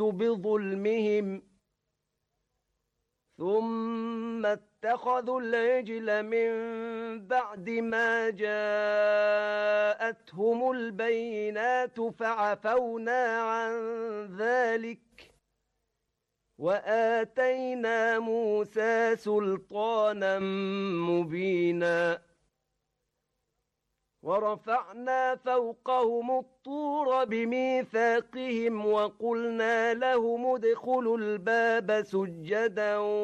بظلمهم ثم اتخذوا العجل من بعد ما جاءتهم البينات فعفونا عن ذلك وآتينا موسى سلطانا مبينا ورفعنا فوقهم الطور بميثاقهم وقلنا لهم ادخلوا الباب سجدا